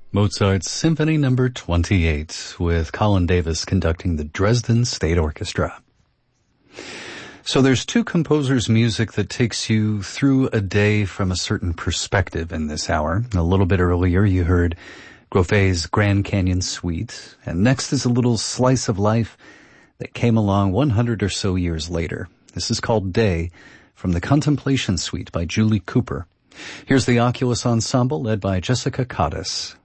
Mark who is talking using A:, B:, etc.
A: Mozart's Symphony No. 28, with Colin Davis conducting the Dresden State Orchestra. So there's two composers' music that takes you through a day from a certain perspective in this hour. A little bit earlier, you heard Groffet's Grand Canyon Suite, and next is a little slice of life that came along 100 or so years later. This is called Day, from the Contemplation Suite by Julie Cooper. Here's the Oculus Ensemble, led by Jessica Cottis.